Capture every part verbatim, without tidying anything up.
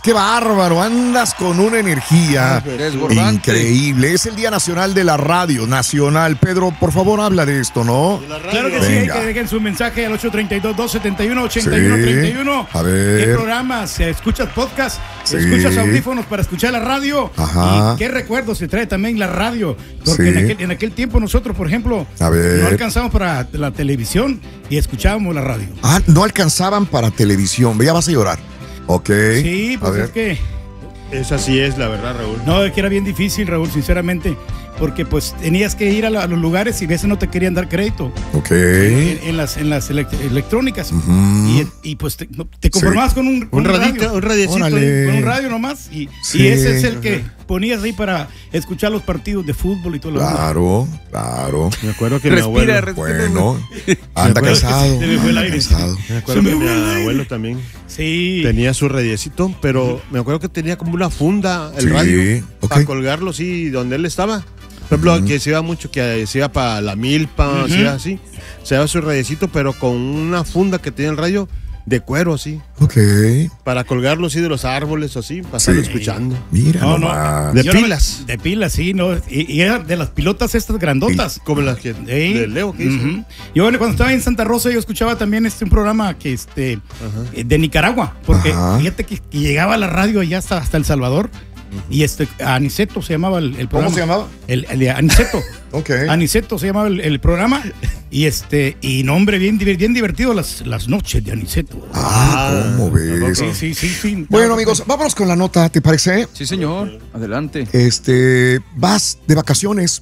qué bárbaro, andas con una energía increíble. Es el Día Nacional de la Radio Nacional. Pedro, por favor, habla de esto, ¿no? Claro que Venga. sí, que dejen su mensaje al ocho tres dos, dos siete uno, ocho uno tres uno. A ver. ¿Qué programas? ¿Escuchas podcast? Sí. ¿Escuchas audífonos para escuchar la radio? Ajá. ¿Y qué recuerdos se trae también la radio? Porque sí. en, aquel, en aquel tiempo nosotros, por ejemplo, A ver. no alcanzamos para la televisión y escuchábamos la radio. Ah, no alcanzaban para televisión. Ya vas a llorar. Ok. Sí, pues es que... Esa sí es la verdad, Raúl. No, es que era bien difícil, Raúl, sinceramente, porque pues tenías que ir a, la, a los lugares y a veces no te querían dar crédito. Ok. En, en las, en las elect electrónicas. Uh-huh. y, y pues te, no, te conformabas sí. con un, un, un radio. radito, un radiecito. Órale. Con un radio nomás. Y, sí. y ese es el que ponías ahí para escuchar los partidos de fútbol y todo lo demás. Claro, claro. Me acuerdo que respira, mi abuelo... Respira, bueno, anda casado. Se me fue el aire. Casado. Me acuerdo que mi abuelo también sí. tenía su radiecito, pero me acuerdo que tenía como una funda el sí. radio okay. para colgarlo así donde él estaba. Por ejemplo, uh-huh. que se iba mucho, que se iba para la milpa, uh-huh. se iba así. Se iba su radiecito, pero con una funda que tenía el radio de cuero así. Ok. Para colgarlo así de los árboles así, para sí. estarlo escuchando. Mira, no, no. De Yo pilas. No, de pilas, sí, ¿no? Y, y era de las pilotas estas grandotas. Sí, como las que sí. de Leo que hizo. Uh-huh. Yo bueno, cuando estaba en Santa Rosa yo escuchaba también este un programa que este uh-huh. de Nicaragua, porque uh-huh. fíjate que, que llegaba la radio allá hasta, hasta El Salvador. Uh-huh. Y este Aniceto se llamaba el, el programa. ¿Cómo se llamaba? El, el de Aniceto. Ok. Aniceto se llamaba el, el programa. Y este, y nombre bien, bien divertido, las, las noches de Aniceto. Ah, ¿cómo ves? Sí, sí, sí, sí. Bueno, amigos, vámonos con la nota, ¿te parece? Sí, señor. Adelante. Este, vas de vacaciones.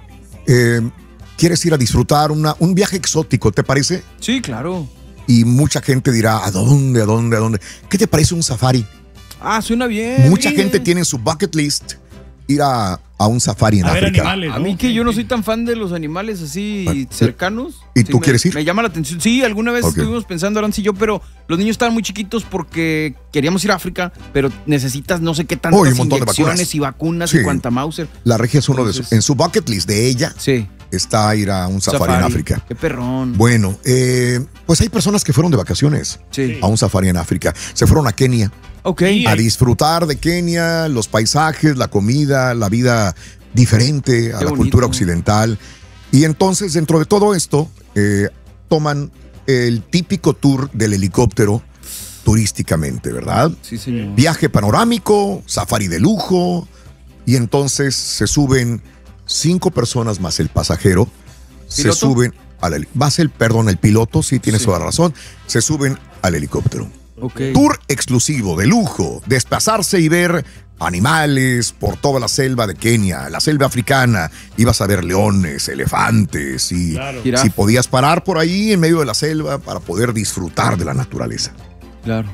Eh, ¿Quieres ir a disfrutar una, un viaje exótico, te parece? Sí, claro. Y mucha gente dirá, ¿a dónde, a dónde, a dónde? ¿Qué te parece un safari? Ah, suena bien. Mucha bien. gente tiene en su bucket list ir a, a un safari en a África. Ver animales, ¿no? A mí que yo no soy tan fan de los animales así bueno, cercanos. ¿Y sí, tú me, quieres ir? Me llama la atención. Sí, alguna vez okay. estuvimos pensando, Aranzi y yo, pero los niños estaban muy chiquitos porque queríamos ir a África, pero necesitas no sé qué tantas oh, y inyecciones y vacunas sí. y cuanta Mauser. La regia es uno Entonces, de sus, en su bucket list de ella. Sí. Está ir a un safari, safari en África. Qué perrón. Bueno, eh, pues hay personas que fueron de vacaciones sí. a un safari en África. Se fueron a Kenia. Okay. A disfrutar de Kenia, los paisajes, la comida, la vida diferente a Qué la bonito. Cultura occidental. Y entonces, dentro de todo esto, eh, toman el típico tour del helicóptero turísticamente, ¿verdad? Sí, señor. Viaje panorámico, safari de lujo, y entonces se suben cinco personas más el pasajero, ¿Piloto? Se suben al va a ser, perdón, el piloto, sí, tienes sí. toda la razón, se suben al helicóptero. Okay. Tour exclusivo, de lujo, desplazarse y ver animales por toda la selva de Kenia, la selva africana. Ibas a ver leones, elefantes y claro. si podías parar por ahí en medio de la selva para poder disfrutar de la naturaleza. Claro.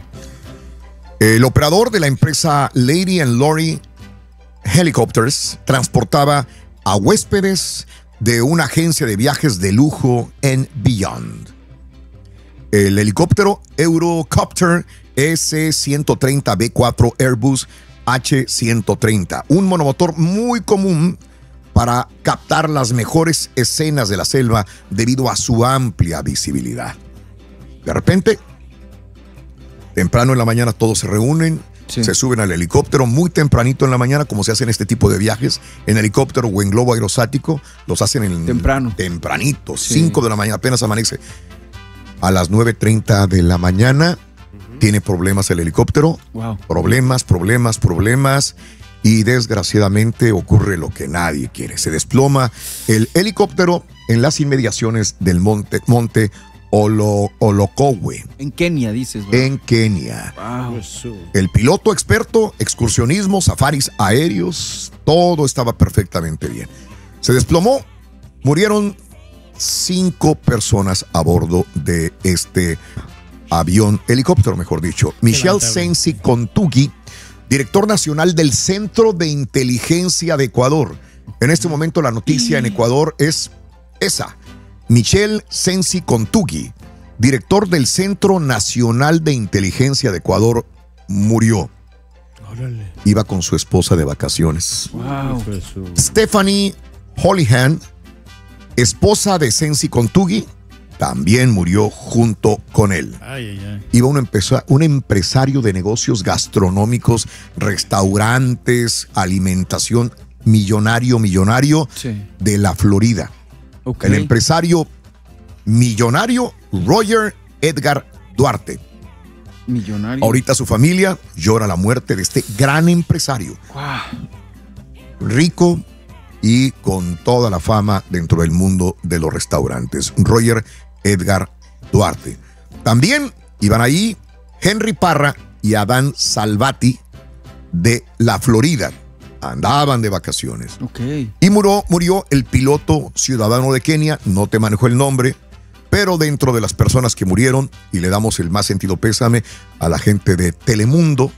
El operador de la empresa Lady and Lori Helicopters transportaba a huéspedes de una agencia de viajes de lujo en Beyond. El helicóptero Eurocopter ese ciento treinta B cuatro Airbus H ciento treinta, un monomotor muy común para captar las mejores escenas de la selva debido a su amplia visibilidad. De repente, temprano en la mañana todos se reúnen, sí. se suben al helicóptero muy tempranito en la mañana, como se hacen este tipo de viajes, en helicóptero o en globo aerostático, los hacen en temprano. tempranito, cinco sí. de la mañana, apenas amanece. A las nueve treinta de la mañana uh-huh. tiene problemas el helicóptero, wow. problemas, problemas, problemas, y desgraciadamente ocurre lo que nadie quiere. Se desploma el helicóptero en las inmediaciones del monte, monte Olo, Olokowe. En Kenia, dices. ¿verdad? En Kenia. Wow. El piloto experto, excursionismo, safaris aéreos, todo estaba perfectamente bien. Se desplomó, murieron cinco personas a bordo de este avión, helicóptero, mejor dicho. Michel Sensi Kontougi, director nacional del Centro de Inteligencia de Ecuador. En este momento la noticia en Ecuador es esa. Michel Sensi Kontougi, director del Centro Nacional de Inteligencia de Ecuador, murió. Órale. Iba con su esposa de vacaciones. Wow. Stephanie Holihan, esposa de Sensi Kontougi, también murió junto con él. Ay, ay, ay. Iba un, empesa- un empresario de negocios gastronómicos, restaurantes, alimentación, millonario, millonario Sí. de la Florida. Ok. El empresario millonario Roger Edgar Duarte. Millonario. Ahorita su familia llora la muerte de este gran empresario, Wow. rico y con toda la fama dentro del mundo de los restaurantes. Roger Edgar Duarte. También iban ahí Henry Parra y Adán Salvati de la Florida. Andaban de vacaciones. Ok. Y murió, murió el piloto ciudadano de Kenia, no te manejo el nombre, pero dentro de las personas que murieron, y le damos el más sentido pésame a la gente de Telemundo,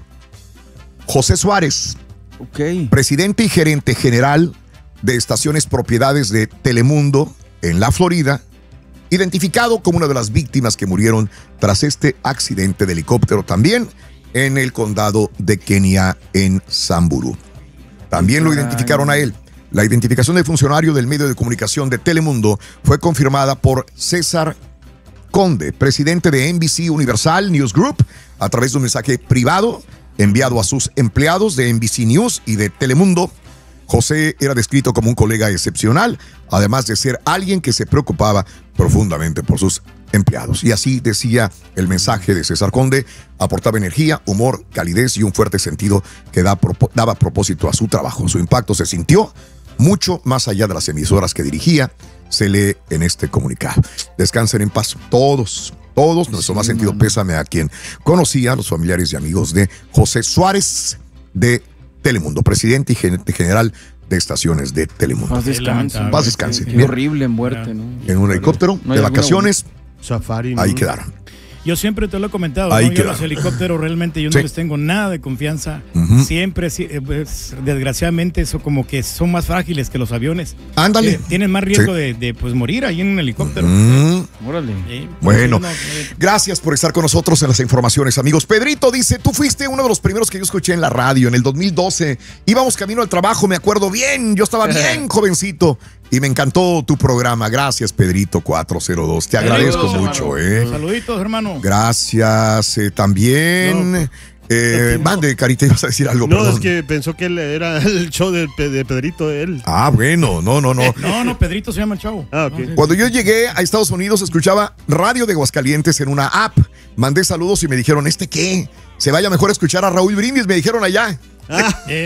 José Suárez, Ok. presidente y gerente general de estaciones propiedades de Telemundo en la Florida, identificado como una de las víctimas que murieron tras este accidente de helicóptero también en el condado de Kenia en Samburu. También lo identificaron a él. La identificación del funcionario del medio de comunicación de Telemundo fue confirmada por César Conde, presidente de N B C Universal News Group, a través de un mensaje privado enviado a sus empleados de N B C News y de Telemundo. José era descrito como un colega excepcional, además de ser alguien que se preocupaba profundamente por sus empleados. Y así decía el mensaje de César Conde: aportaba energía, humor, calidez y un fuerte sentido que da, daba propósito a su trabajo. Su impacto se sintió mucho más allá de las emisoras que dirigía, se lee en este comunicado. Descansen en paz todos, todos. Nuestro Sí, más sentido mano. pésame a quien conocía, a los familiares y amigos de José Suárez de Telemundo, presidente y gerente general de estaciones de Telemundo. Paz descanse. Qué Paz descanse. Qué Bien. horrible muerte, ¿no? En un helicóptero ¿No hay de alguna vacaciones, Safari. ¿no? ahí quedaron. Yo siempre te lo he comentado, Ahí ¿no? Yo queda. los helicópteros realmente yo Sí. no les tengo nada de confianza. Ujú. Siempre, sí, eh, pues, desgraciadamente, eso como que son más frágiles que los aviones. Ándale. Eh, tienen más riesgo Sí. de, de, pues, morir ahí en un helicóptero. Mm. Órale. Sí. Bueno, No, eh, gracias por estar con nosotros en las informaciones, amigos. Pedrito dice: tú fuiste uno de los primeros que yo escuché en la radio en el dos mil doce. Íbamos camino al trabajo, me acuerdo bien. Yo estaba bien jovencito y me encantó tu programa. Gracias, Pedrito cuatro cero dos. Te agradezco Saludos, mucho, hermano. ¿eh? Saluditos, hermano. Gracias. eh, también. No. Eh, mande, Carita, ibas a decir algo. No, perdón. es que pensó que él era el show de, Pe- de Pedrito, él. Ah, bueno, no, no, no. No, no, Pedrito se llama el chavo. Ah, ok. No, sí. Cuando yo llegué a Estados Unidos, escuchaba radio de Aguascalientes en una app. Mandé saludos y me dijeron: ¿este qué? Se vaya mejor a escuchar a Raúl Brindis, me dijeron allá. Eh,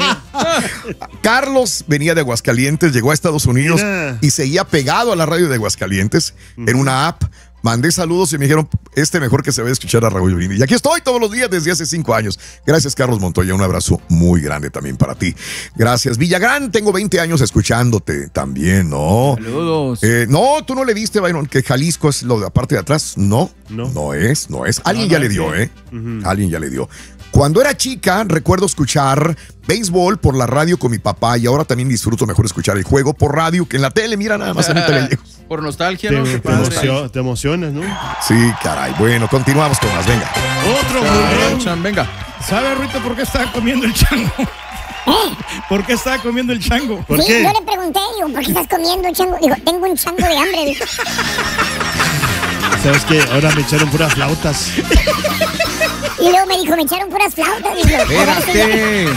Carlos venía de Aguascalientes, llegó a Estados Unidos Mira. y seguía pegado a la radio de Aguascalientes en una app. Mandé saludos y me dijeron: este mejor que se vaya a escuchar a Raúl Brindis. Y aquí estoy todos los días desde hace cinco años. Gracias, Carlos Montoya. Un abrazo muy grande también para ti. Gracias. Villagrán, tengo veinte años escuchándote también, ¿no? Saludos. Eh, no, tú no le diste, Byron, que Jalisco es lo de la parte de atrás. No, no, No. es, no es. Alguien No, ya no le es, dio, sí. ¿eh? Alguien ya le dio. Cuando era chica, recuerdo escuchar béisbol por la radio con mi papá y ahora también disfruto mejor escuchar el juego por radio que en la tele. Mira, nada más a mí te le llego. Por nostalgia, Te, ¿no? te Qué padre. emocio- te emocionas, ¿no? Sí, caray. Bueno, continuamos con más. Venga. Otro Ah, burro. Chan, venga. ¿Sabe, Rito, por qué estaba comiendo el chango? ¿Por qué estaba comiendo el chango? ¿Por sí, qué? yo le pregunté, digo, ¿por qué estás comiendo un chango? Digo, tengo un chango de hambre. Digo. ¿Sabes qué? Ahora me echaron puras flautas. Y luego me dijo, me echaron puras flautas. Digo, ahora sí ya- Espérate.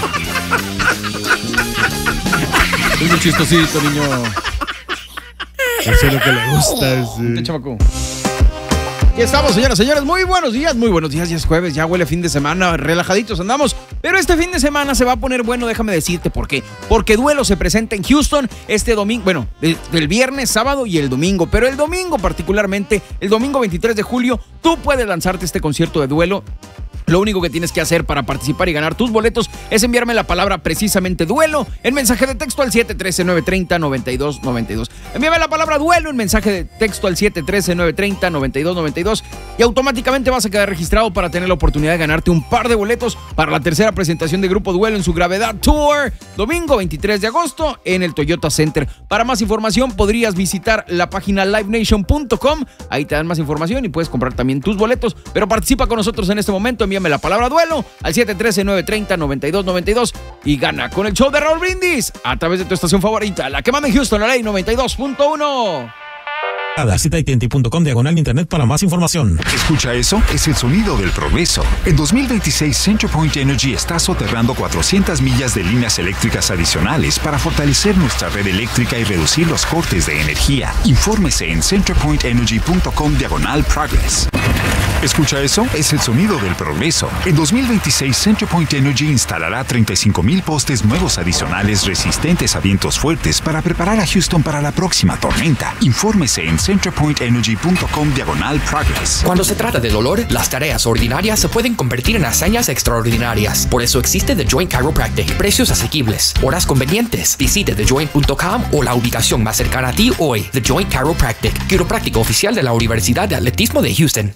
Es muy chistosito, niño. Eso es lo que le gusta. es, eh, Este chamaco. Aquí estamos, señoras, señores. Muy buenos días, muy buenos días. Ya es jueves, ya huele fin de semana, relajaditos andamos. Pero este fin de semana se va a poner bueno, déjame decirte por qué. Porque Duelo se presenta en Houston este domingo, bueno, de- del viernes, sábado y el domingo. Pero el domingo particularmente, el domingo veintitrés de julio, tú puedes lanzarte este concierto de Duelo. Lo único que tienes que hacer para participar y ganar tus boletos es enviarme la palabra precisamente duelo en mensaje de texto al siete uno tres, nueve tres cero, nueve dos nueve dos. Envíame la palabra duelo en mensaje de texto al siete uno tres, nueve tres cero, nueve dos nueve dos y automáticamente vas a quedar registrado para tener la oportunidad de ganarte un par de boletos para la tercera presentación de Grupo Duelo en su Gravedad Tour, domingo veintitrés de agosto en el Toyota Center. Para más información podrías visitar la página live nation punto com, ahí te dan más información y puedes comprar también tus boletos, pero participa con nosotros en este momento, envíame la palabra duelo al siete uno tres, nueve tres cero, nueve dos nueve dos y gana con el show de Raúl Brindis a través de tu estación favorita, la que manda en Houston, la ley noventa y dos punto uno. Visita A T and T punto com diagonal internet para más información. ¿Escucha eso? Es el sonido del progreso. En dos mil veintiséis, CenterPoint Energy está soterrando cuatrocientas millas de líneas eléctricas adicionales para fortalecer nuestra red eléctrica y reducir los cortes de energía. Infórmese en centerpoint energy punto com diagonal progress. ¿Escucha eso? Es el sonido del progreso. En dos mil veintiséis, CenterPoint Energy instalará treinta y cinco mil postes nuevos adicionales resistentes a vientos fuertes para preparar a Houston para la próxima tormenta. Infórmese en centerpoint energy punto com diagonal progress. Cuando se trata de dolor, las tareas ordinarias se pueden convertir en hazañas extraordinarias. Por eso existe The Joint Chiropractic. Precios asequibles, horas convenientes. Visite the joint punto com o la ubicación más cercana a ti hoy. The Joint Chiropractic, quiropráctico oficial de la Universidad de Atletismo de Houston.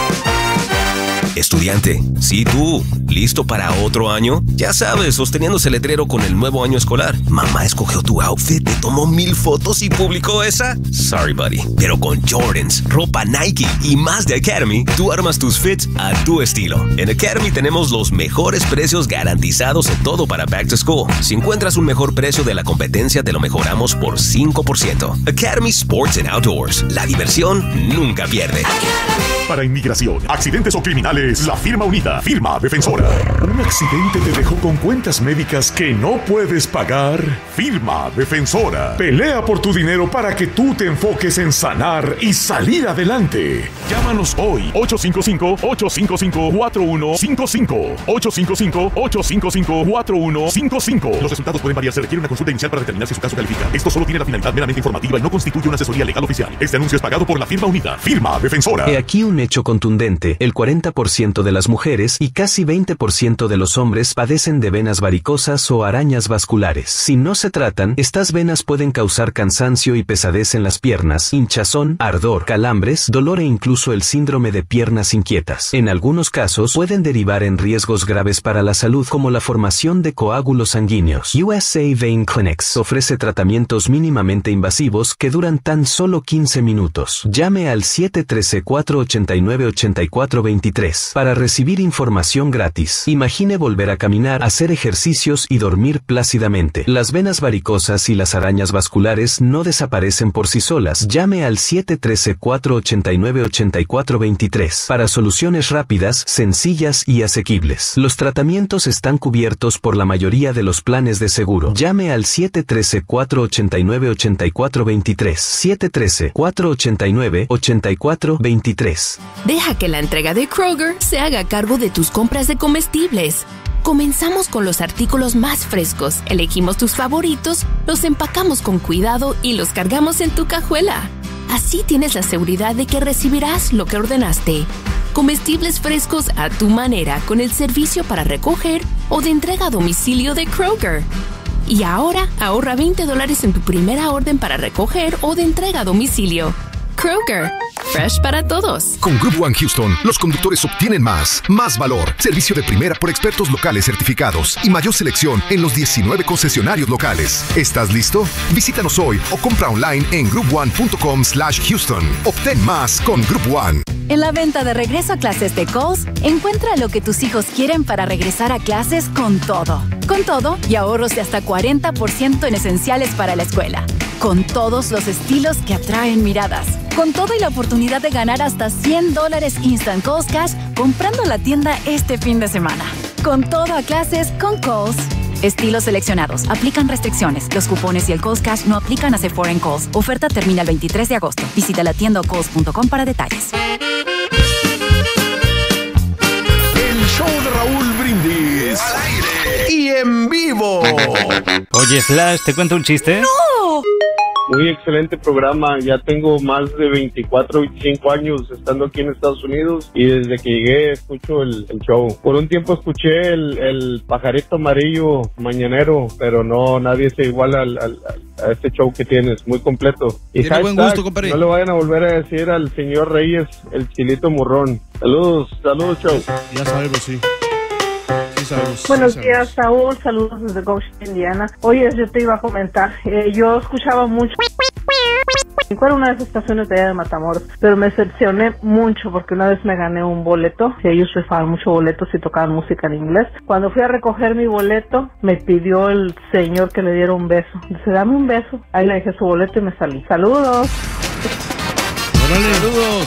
Estudiante, sí tú, ¿listo para otro año? Ya sabes, sosteniendo ese letrero con el nuevo año escolar. Mamá escogió tu outfit, te tomó mil fotos y publicó esa. Sorry, buddy. Pero con Jordans, ropa Nike y más de Academy, tú armas tus fits a tu estilo. En Academy tenemos los mejores precios garantizados en todo para Back to School. Si encuentras un mejor precio de la competencia, te lo mejoramos por cinco por ciento. Academy Sports and Outdoors. La diversión nunca pierde. Para inmigración, accidentes o criminales, la firma unida, firma defensora. ¿Un accidente te dejó con cuentas médicas que no puedes pagar? Firma defensora. Pelea por tu dinero para que tú te enfoques en sanar y salir adelante. Llámanos hoy, ocho cinco cinco, ocho cinco cinco, cuatro uno cinco cinco. ocho cinco cinco, ocho cinco cinco, cuatro uno cinco cinco. Los resultados pueden variar, se requiere una consulta inicial para determinar si su caso califica. Esto solo tiene la finalidad meramente informativa y no constituye una asesoría legal oficial. Este anuncio es pagado por la firma unida, firma defensora. He aquí un hecho contundente. El cuarenta por ciento de las mujeres y casi veinte por ciento de los hombres padecen de venas varicosas o arañas vasculares. Si no se tratan, estas venas pueden causar cansancio y pesadez en las piernas, hinchazón, ardor, calambres, dolor e incluso el síndrome de piernas inquietas. En algunos casos pueden derivar en riesgos graves para la salud como la formación de coágulos sanguíneos. U S A Vein Clinics ofrece tratamientos mínimamente invasivos que duran tan solo quince minutos. Llame al siete uno tres, cuatro ocho nueve, ocho cuatro dos tres para recibir información gratis. Imagine volver a caminar, hacer ejercicios y dormir plácidamente. Las venas varicosas y las arañas vasculares no desaparecen por sí solas. Llame al siete uno tres, cuatro ocho nueve, ocho cuatro dos tres para soluciones rápidas, sencillas y asequibles. Los tratamientos están cubiertos por la mayoría de los planes de seguro. Llame al siete uno tres, cuatro ocho nueve, ocho cuatro dos tres. siete uno tres, cuatro ocho nueve, ocho cuatro dos tres. Deja que la entrega de Kroger se haga cargo de tus compras de comestibles. Comenzamos con los artículos más frescos, elegimos tus favoritos, los empacamos con cuidado y los cargamos en tu cajuela. Así tienes la seguridad de que recibirás lo que ordenaste. Comestibles frescos a tu manera con el servicio para recoger o de entrega a domicilio de Kroger. Y ahora ahorra veinte dólares en tu primera orden para recoger o de entrega a domicilio. Kroger, fresh para todos. Con Group One Houston, los conductores obtienen más, más valor, servicio de primera por expertos locales certificados y mayor selección en los diecinueve concesionarios locales. ¿Estás listo? Visítanos hoy o compra online en group one punto com slash Houston. Obtén más con Group One. En la venta de regreso a clases de Kohl's, encuentra lo que tus hijos quieren para regresar a clases con todo. Con todo y ahorros de hasta cuarenta por ciento en esenciales para la escuela. Con todos los estilos que atraen miradas. Con todo y la oportunidad de ganar hasta cien dólares Instant Kohl's Cash comprando en la tienda este fin de semana. Con todo a clases con Kohl's. Estilos seleccionados. Aplican restricciones. Los cupones y el Kohl's Cash no aplican a Sephora en Kohl's. Oferta termina el veintitrés de agosto. Visita la tienda o kohls punto com para detalles. El show de Raúl Brindis. Al aire y en vivo. Oye, Flash, ¿te cuento un chiste? ¡No! Muy excelente programa, ya tengo más de veinticuatro, veinticinco años estando aquí en Estados Unidos y desde que llegué escucho el, el show. Por un tiempo escuché el, el pajarito amarillo mañanero, pero no, nadie se iguala al, al, a este show que tienes, muy completo. Y tiene buen gusto, compadre. No le vayan a volver a decir al señor Reyes el chilito murrón. Saludos, saludos, show. Ya sabemos, sí. Sabemos, Buenos sabemos. días, Saúl. Saludos desde Goshen, Indiana. Oye, yo te iba a comentar. Eh, yo escuchaba mucho. Fue una de esas estaciones de allá de Matamoros, pero me decepcioné mucho porque una vez me gané un boleto. Y ellos rifaban muchos boletos y tocaban música en inglés. Cuando fui a recoger mi boleto, me pidió el señor que le diera un beso. Dice, dame un beso. Ahí le dejé su boleto y me salí. Saludos. Saludos.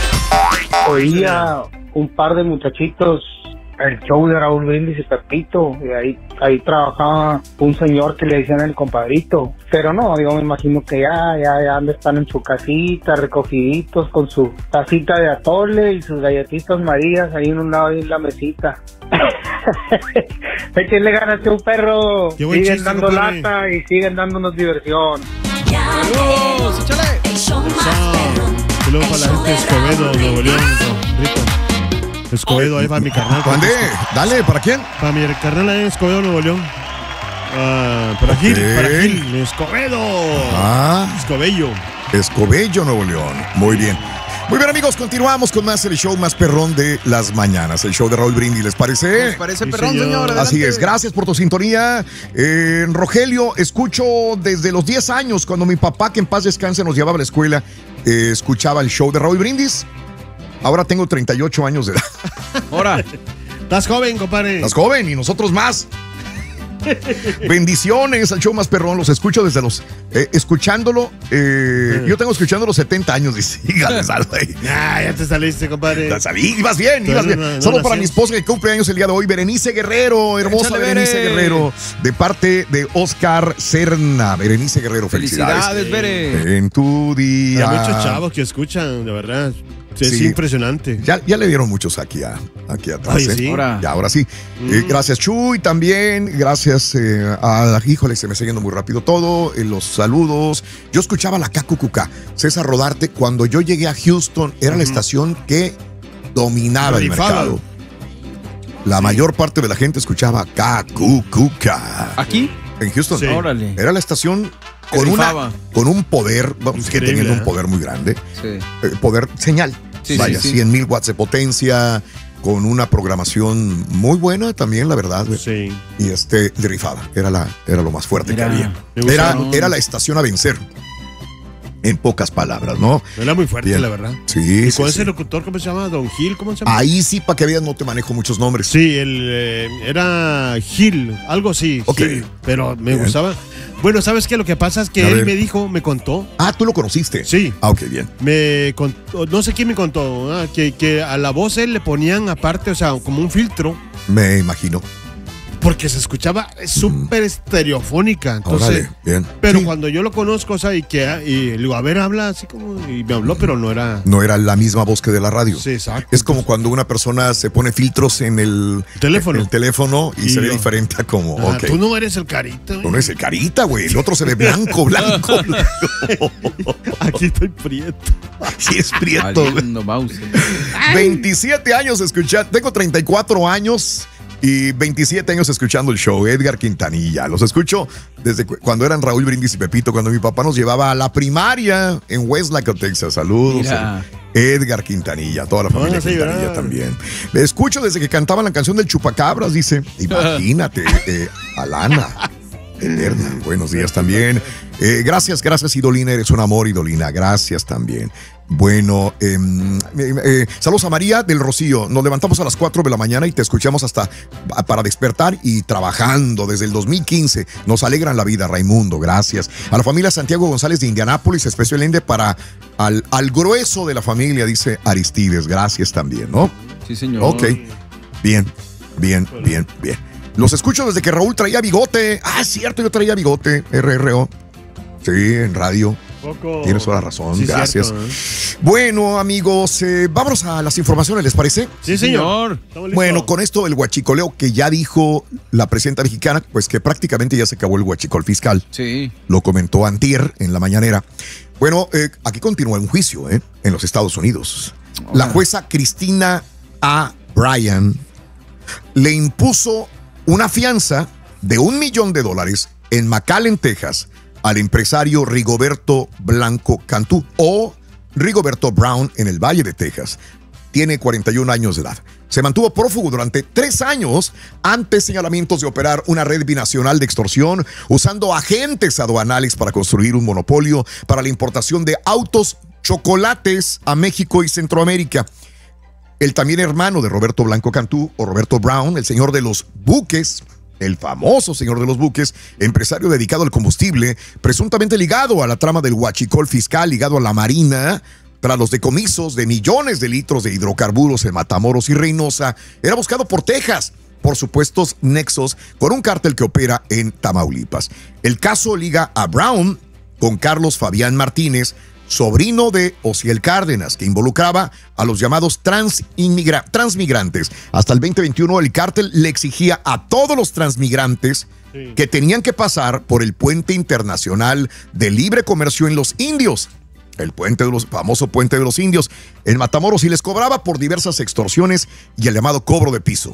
Oía un par de muchachitos el show de Raúl Brindis y Pepito, y ahí, ahí trabajaba un señor que le decían el compadrito, pero no, yo me imagino que ya, ya, ya están en su casita, recogiditos con su tacita de atole y sus galletitas marías ahí en un lado y en la mesita. Échenle ganas a un perro, siguen chiste, dando compadre. Lata y siguen dándonos diversión. ¡Saludos! ¡Échale! Y luego para la gente de Escobedo, Nuevo León, rico. Escobedo, ahí va mi carnal. ¿Dónde? Dale, ¿para quién? Para mi carnal ahí en Escobedo, Nuevo León. Ah, para okay. Gil, para Gil, Escobedo. Ah. Escobello. Escobello, Nuevo León. Muy bien. Muy bien, amigos, continuamos con más el show más perrón de las mañanas. El show de Raúl Brindis, ¿les parece? ¿Les parece sí, perrón, señor? señor Así es, gracias por tu sintonía. Eh, Rogelio, escucho desde los diez años, cuando mi papá, que en paz descanse, nos llevaba a la escuela, eh, escuchaba el show de Raúl Brindis. Ahora tengo treinta y ocho años de edad. Ahora. Estás joven, compadre. Estás joven y nosotros más. Bendiciones al show más perrón. Los escucho desde los... Eh, escuchándolo... Eh, yo tengo escuchando los setenta años. Dice, híjale, salve. Ah, ya te saliste, compadre. Ya salí. Ibas bien, ibas bien. No, no Solo para mi esposa que cumple años el día de hoy. Berenice Guerrero. Hermosa Échale, Berenice Bere. Guerrero. De parte de Oscar Cerna. Berenice Guerrero, felicidades. Felicidades, Bere. En tu día. Hay muchos chavos que escuchan, de verdad. Sí, sí. Es impresionante. Ya, ya le dieron muchos aquí, a, aquí atrás. Ay, ¿eh? sí. ahora. Ya, ahora sí. Mm. Eh, gracias, Chuy, también. Gracias eh, a... Híjole, se me está yendo muy rápido todo. Eh, los saludos. Yo escuchaba la K Q Q K. César Rodarte, cuando yo llegué a Houston, era mm. la estación que dominaba el mercado. La mayor parte de la gente escuchaba K Q Q K. ¿Aquí? En Houston. Sí. Órale. Era la estación... Con, una, con un poder, vamos, que teniendo un poder muy grande, sí. eh, poder señal, sí, vaya, sí, sí. cien mil watts de potencia, con una programación muy buena también, la verdad. Sí. Y este, de rifada, era, la, era lo más fuerte Mira, que había. Era, era la estación a vencer. En pocas palabras, ¿no? Era muy fuerte, Bien. la verdad. Sí. ¿Y sí, con sí. ese locutor, cómo se llama? Don Gil, ¿cómo se llama? Ahí sí, para que veas, no te manejo muchos nombres. Sí, el, eh, era Gil, algo así. Ok. Gil, pero me Bien. gustaba. Bueno, ¿sabes qué? Lo que pasa es que A él ver. me dijo, me contó. Ah, ¿tú lo conociste? Sí. Ah, ok, bien. Me contó, no sé quién me contó, ¿eh? que, que a la voz él le ponían aparte, o sea, como un filtro. Me imagino. Porque se escuchaba súper estereofónica. Entonces, Órale, bien. Pero Sí. cuando yo lo conozco, o sea, y que y le digo, a ver, habla así como. Y me habló, pero no era. No era la misma voz que de la radio. Sí, exacto. Es como cuando una persona se pone filtros en el teléfono, en el teléfono y, Y se ve yo. diferente a como. Ah, okay. Tú no eres el carita. Tú no eres el carita, güey. El otro se ve blanco, blanco, blanco. Aquí estoy prieto. Sí, es prieto. veintisiete años escuchando. Tengo treinta y cuatro años. Y veintisiete años escuchando el show, Edgar Quintanilla. Los escucho desde cu- cuando eran Raúl Brindis y Pepito, cuando mi papá nos llevaba a la primaria en Westlake, Texas. Saludos. Mira. Edgar Quintanilla, toda la familia Van a seguir, Quintanilla ¿verdad? también. Le escucho desde que cantaban la canción del Chupacabras, dice. Imagínate, eh, Alana. Eterna, buenos días también. Eh, gracias, gracias, Idolina, eres un amor, Idolina. Gracias también. Bueno, eh, eh, eh, saludos a María del Rocío. Nos levantamos a las cuatro de la mañana y te escuchamos hasta para despertar y trabajando desde el dos mil quince. Nos alegran la vida, Raimundo. Gracias. A la familia Santiago González de Indianápolis, especialmente para al, al grueso de la familia, dice Aristides. Gracias también, ¿no? Sí, señor. Ok. Bien, bien, bien, bien. Los escucho desde que Raúl traía bigote. Ah, es cierto, yo traía bigote. R R O. Sí, en radio. Poco. Tienes toda la razón, Sí, gracias. cierto, ¿eh? Bueno, amigos, eh, vámonos a las informaciones, ¿les parece? Sí, señor. Estamos listos. Bueno, con esto el huachicoleo que ya dijo la presidenta mexicana, pues que prácticamente ya se acabó el huachicol fiscal. Sí. Lo comentó antier en la mañanera. Bueno, eh, aquí continúa un juicio eh, en los Estados Unidos. La jueza Cristina A. Bryan le impuso una fianza de un millón de dólares en McAllen, Texas, al empresario Rigoberto Blanco Cantú o Rigoberto Brown en el Valle de Texas. Tiene cuarenta y un años de edad. Se mantuvo prófugo durante tres años ante señalamientos de operar una red binacional de extorsión usando agentes aduanales para construir un monopolio para la importación de autos chocolates a México y Centroamérica. El también hermano de Roberto Blanco Cantú o Roberto Brown, el señor de los buques, el famoso señor de los buques, empresario dedicado al combustible, presuntamente ligado a la trama del huachicol fiscal, ligado a la Marina, tras los decomisos de millones de litros de hidrocarburos en Matamoros y Reynosa, era buscado por Texas por supuestos nexos con un cártel que opera en Tamaulipas. El caso liga a Brown con Carlos Fabián Martínez, sobrino de Osiel Cárdenas, que involucraba a los llamados transinmigra- transmigrantes. Hasta el veinte veintiuno el cártel le exigía a todos los transmigrantes sí. que tenían que pasar por el puente internacional de libre comercio en Los Indios, el puente de los, famoso puente de los Indios en Matamoros, y les cobraba por diversas extorsiones y el llamado cobro de piso.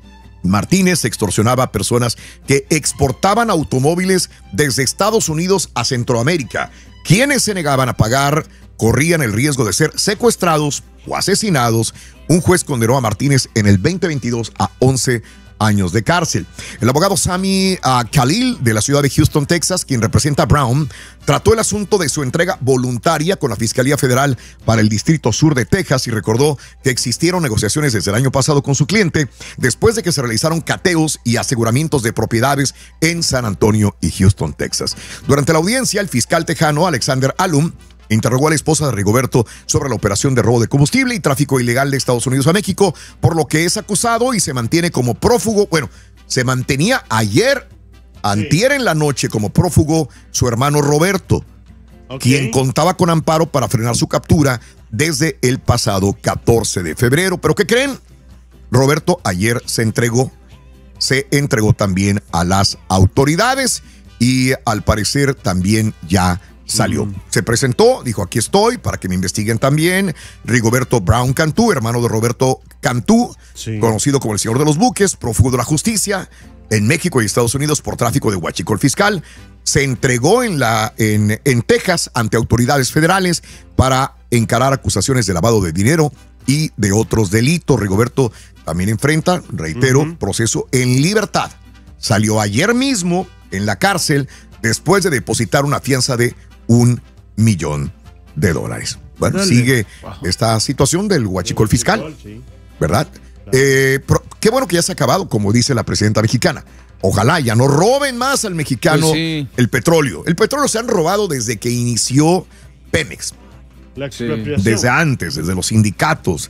Martínez extorsionaba a personas que exportaban automóviles desde Estados Unidos a Centroamérica. Quienes se negaban a pagar corrían el riesgo de ser secuestrados o asesinados. Un juez condenó a Martínez en el veinte veintidós a once años de cárcel. El abogado Sami uh, Khalil de la ciudad de Houston, Texas, quien representa a Brown, trató el asunto de su entrega voluntaria con la Fiscalía Federal para el Distrito Sur de Texas y recordó que existieron negociaciones desde el año pasado con su cliente después de que se realizaron cateos y aseguramientos de propiedades en San Antonio y Houston, Texas. Durante la audiencia, el fiscal tejano Alexander Alum interrogó a la esposa de Rigoberto sobre la operación de robo de combustible y tráfico ilegal de Estados Unidos a México, por lo que es acusado y se mantiene como prófugo. Bueno, se mantenía ayer, antier en la noche, como prófugo su hermano Roberto, okay. quien contaba con amparo para frenar su captura desde el pasado catorce de febrero. ¿Pero qué creen? Roberto ayer se entregó, se entregó también a las autoridades y al parecer también ya salió. Mm. Se presentó, dijo, aquí estoy para que me investiguen también. Rigoberto Brown Cantú, hermano de Roberto Cantú, sí. conocido como el señor de los buques, prófugo de la justicia en México y Estados Unidos por tráfico de huachicol fiscal, se entregó en, la, en, en Texas ante autoridades federales para encarar acusaciones de lavado de dinero y de otros delitos. Rigoberto también enfrenta, reitero, uh-huh. proceso en libertad. Salió ayer mismo en la cárcel después de depositar una fianza de un millón de dólares. Bueno, Dale. sigue Bajo. esta situación del huachicol fiscal, sí. ¿verdad? Claro. Eh, pero, qué bueno que ya se ha acabado, como dice la presidenta mexicana. Ojalá ya no roben más al mexicano pues sí. el petróleo. El petróleo se han robado desde que inició Pemex. La expropiación. Desde antes, desde los sindicatos,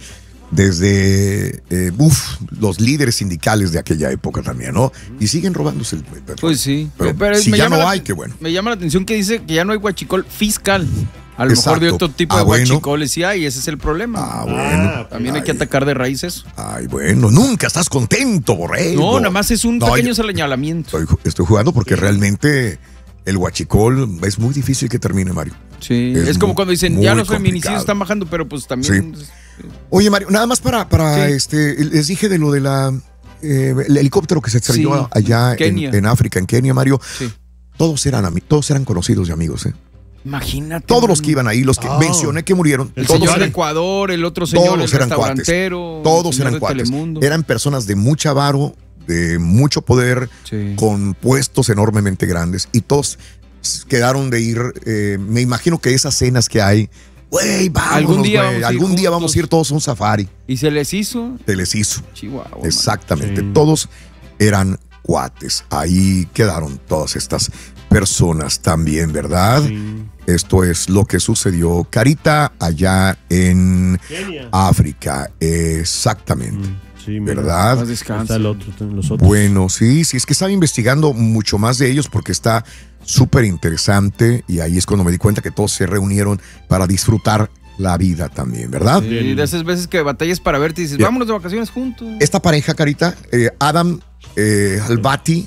desde eh, uf, los líderes sindicales de aquella época también, ¿no? Y siguen robándose el petróleo. Pues sí. Pero, pero si ya no la, hay, qué bueno. Me llama la atención que dice que ya no hay huachicol fiscal. A lo Exacto. mejor de otro tipo ah, de bueno. huachicoles sí hay, ese es el problema. Ah, bueno. También ay. hay que atacar de raíz eso. Ay, bueno, nunca estás contento, borrego. No, nada más es un no, pequeño yo, señalamiento. Estoy, estoy jugando porque sí. realmente el huachicol es muy difícil que termine, Mario. Sí, es, es como muy, cuando dicen, ya los feminicidios están bajando, pero pues también... Sí. Oye, Mario, nada más para, para sí. este, les dije de lo de la eh, el helicóptero que se estrelló sí. allá en, en África, en Kenia, Mario. Sí. Todos eran todos eran conocidos y amigos, ¿eh? Imagínate. Todos los que iban ahí, los que oh. mencioné que murieron. El todos señor eran, de Ecuador, el otro señor todos el eran restaurantero. Cuates. Todos eran cuates. Telemundo. Eran personas de mucha varo, de mucho poder, sí. con puestos enormemente grandes. Y todos quedaron de ir, eh, me imagino que esas cenas que hay, güey, vámonos, algún día, güey, vamos, algún día vamos a ir todos a un safari. ¿Y se les hizo? Se les hizo. Chihuahua. Exactamente. Sí. Todos eran cuates. Ahí quedaron todas estas personas también, ¿verdad? Sí. Esto es lo que sucedió, Carita, allá en Kenia. África. Exactamente. Mm. Sí, ¿verdad? Más descansa. El otro, los otros. Bueno, sí, sí, es que estaba investigando mucho más de ellos porque está súper interesante y ahí es cuando me di cuenta que todos se reunieron para disfrutar la vida también, ¿verdad? Sí, y de esas veces que batallas para verte y dices, yeah. vámonos de vacaciones juntos. Esta pareja, Carita, eh, Adam eh, Albati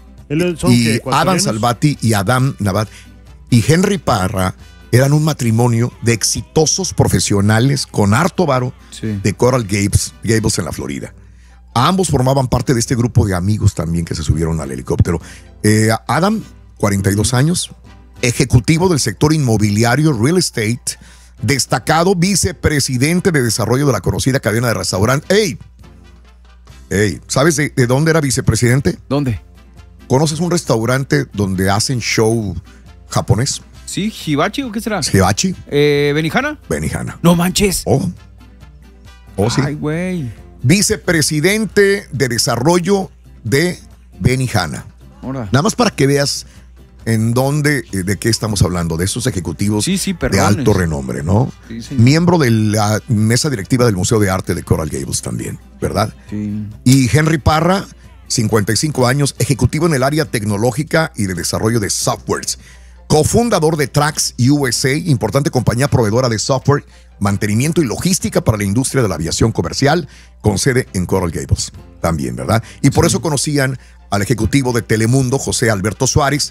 y Adam Salvati y Adam Nabat y Henry Parra eran un matrimonio de exitosos profesionales con harto varo sí. de Coral Gables, Gables en la Florida. Ambos formaban parte de este grupo de amigos también que se subieron al helicóptero. Eh, Adam, cuarenta y dos años, ejecutivo del sector inmobiliario real estate, destacado vicepresidente de desarrollo de la conocida cadena de restaurantes. ¡Ey! ¡Ey! ¿Sabes de, de dónde era vicepresidente? ¿Dónde? ¿Conoces un restaurante donde hacen show japonés? Sí, Hibachi o qué será? Hibachi. Eh, ¿Benihana? Benihana. No manches. Oh. Oh, sí. Ay, güey. Vicepresidente de desarrollo de Benihana. Ahora. Nada más para que veas en dónde, de qué estamos hablando, de esos ejecutivos sí, sí, de alto renombre, ¿no? Sí, sí. Miembro de la mesa directiva del Museo de Arte de Coral Gables también, ¿verdad? Sí. Y Henry Parra, cincuenta y cinco años, ejecutivo en el área tecnológica y de desarrollo de softwares. Cofundador de Trax U S A, importante compañía proveedora de software, mantenimiento y logística para la industria de la aviación comercial, con sede en Coral Gables también, ¿verdad? Y por sí. eso conocían al ejecutivo de Telemundo, José Alberto Suárez,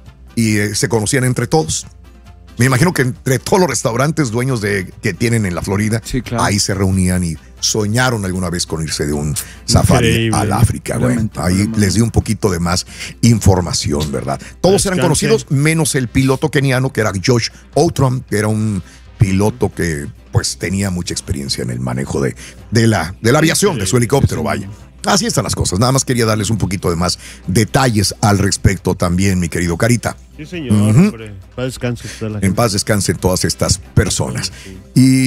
y eh, se conocían entre todos. Me imagino que entre todos los restaurantes dueños de, que tienen en la Florida, sí, claro. ahí se reunían y soñaron alguna vez con irse de un safari Increíble. al África, güey. Ahí les di un poquito de más información, ¿verdad? Todos eran conocidos, menos el piloto keniano, que era Josh Outram, que era un piloto que pues tenía mucha experiencia en el manejo de, de, la, de la aviación, de su helicóptero, vaya. Así están las cosas. Nada más quería darles un poquito de más detalles al respecto también, mi querido Carita. Sí, señor. Uh-huh. Hombre. Paz descanse toda la gente. En paz descansen todas estas personas. Sí.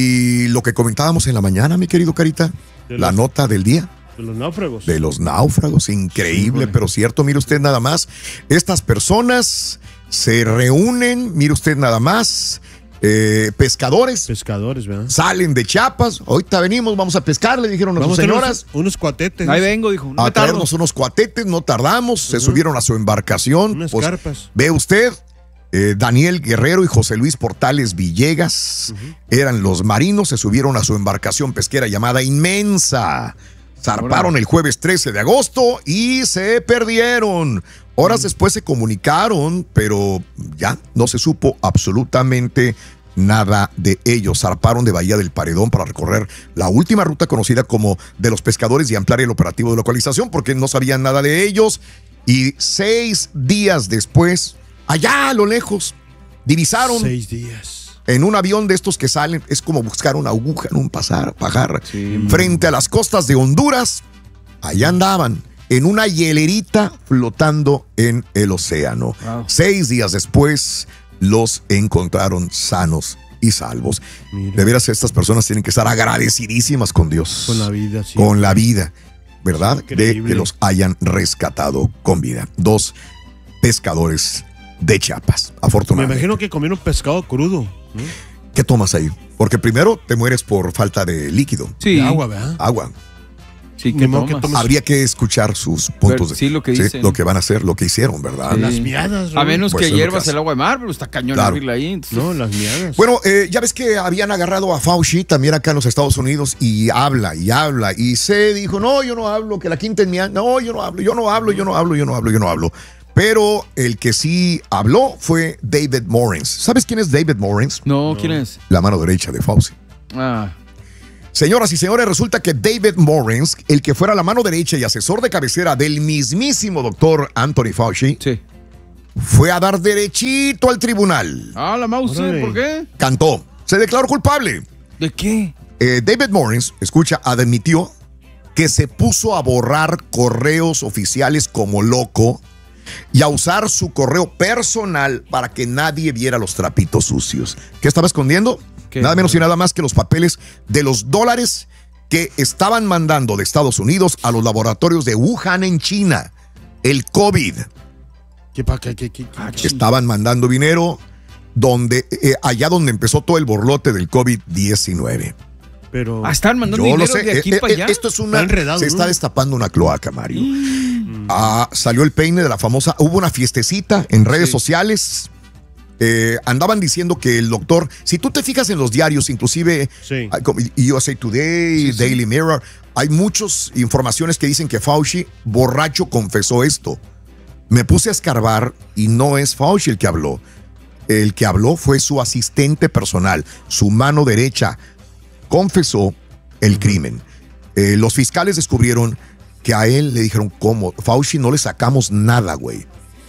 Y lo que comentábamos en la mañana, mi querido Carita, de la los, nota del día. De los náufragos. De los náufragos. Increíble, sí, pero cierto. Mire usted nada más. Estas personas se reúnen, mire usted nada más. Eh, pescadores. Pescadores, ¿verdad? Salen de Chiapas. Ahorita venimos, vamos a pescar, le dijeron a vamos sus señoras. Unos, unos cuatetes. Ahí vengo, dijo. No a traernos unos cuatetes, no tardamos. Uh-huh. Se subieron a su embarcación. Unas pues, carpas. Ve usted, eh, Daniel Guerrero y José Luis Portales Villegas uh-huh. eran los marinos. Se subieron a su embarcación pesquera llamada Inmensa. Zarparon el jueves trece de agosto y se perdieron. Horas mm. después se comunicaron, pero ya no se supo absolutamente nada de ellos. Zarparon de Bahía del Paredón para recorrer la última ruta conocida como de los pescadores y ampliar el operativo de localización porque no sabían nada de ellos. Y seis días después, allá a lo lejos, divisaron. Seis días. En un avión de estos que salen, es como buscar una aguja en un pasar, pajar. Sí. Frente a las costas de Honduras, allá andaban, en una hielerita flotando en el océano. Wow. Seis días después, los encontraron sanos y salvos. Mira. De veras, estas personas tienen que estar agradecidísimas con Dios. Con la vida, sí. Con la vida, ¿verdad? De que los hayan rescatado con vida. Dos pescadores de Chiapas, afortunadamente. Me imagino que comieron pescado crudo. ¿Mm? ¿Qué tomas ahí? Porque primero te mueres por falta de líquido. Sí. De agua, ¿verdad? Agua. Sí, ¿qué tomas? Que tomas? Habría que escuchar sus puntos. Pero, sí, lo que dicen. Sí, lo que van a hacer, lo que hicieron, ¿verdad? Sí. Las miadas. A menos pues que hiervas el agua de mar, pero está cañón claro. abrirla ahí. Entonces... No, las miadas. Bueno, eh, ya ves que habían agarrado a Fauci también acá en los Estados Unidos y habla y habla y se dijo, no, yo no hablo, que la quinta enmienda, no, yo no hablo, yo no hablo, yo no hablo, yo no hablo, yo no hablo. Pero el que sí habló fue David Morens. ¿Sabes quién es David Morens? No, ¿quién es? La mano derecha de Fauci. Ah. Señoras y señores, resulta que David Morens, el que fuera la mano derecha y asesor de cabecera del mismísimo doctor Anthony Fauci, sí. fue a dar derechito al tribunal. Ah, la mouse, ¿por qué? Cantó. Se declaró culpable. ¿De qué? Eh, David Morens, escucha, admitió que se puso a borrar correos oficiales como loco y a usar su correo personal para que nadie viera los trapitos sucios. ¿Qué estaba escondiendo? ¿Qué? Nada menos y nada más que los papeles de los dólares que estaban mandando de Estados Unidos a los laboratorios de Wuhan en China. El COVID. ¿Qué, qué, qué, qué, qué? Estaban mandando dinero donde, eh, allá donde empezó todo el borlote del COVID diecinueve. Pero ah, están mandando yo dinero lo sé. de aquí eh, para eh, allá. Esto es una. Enredado, se ¿no? está destapando una cloaca, Mario. Mm. Ah, salió el peine de la famosa. Hubo una fiestecita en redes sí. sociales. Eh, andaban diciendo que el doctor, si tú te fijas en los diarios, inclusive sí. U S A Today, sí, Daily sí. Mirror, hay muchas informaciones que dicen que Fauci, borracho, confesó esto. Me puse a escarbar y no es Fauci el que habló. El que habló fue su asistente personal, su mano derecha. Confesó el uh-huh. crimen. Eh, los fiscales descubrieron que a él le dijeron, ¿cómo? Fauci no le sacamos nada, güey.